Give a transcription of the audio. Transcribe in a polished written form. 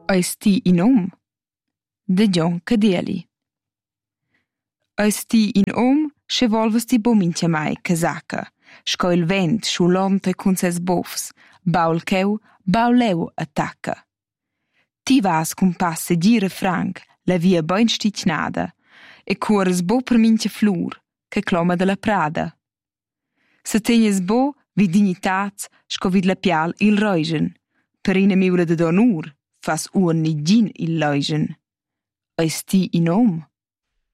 Eis ti in De John Cadieli. Eis ti in che volvas ti bomintia mai casaca, sco il vent schulonte cun ses bofs, baul cheu, bauleu attacca. Ti vas cun passe gira franc, la via ben sticnada, e cuores bo per mintia flur, che cloma de la prada. Se tegnes bo vid dignitats, sco vid la pial il reugen, per ina miula de donur, fas uan ni gin il leugen. Eis ti in